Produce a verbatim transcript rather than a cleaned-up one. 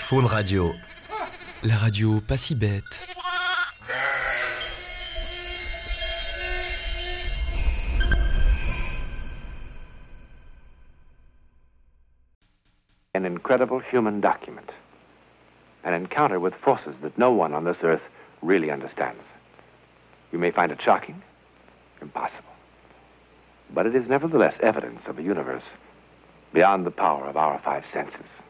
Faune Radio. La radio pas si bête. An incredible human document. An encounter with forces that no one on this earth really understands. You may find it shocking, impossible. But it is nevertheless evidence of a universe beyond the power of our five senses.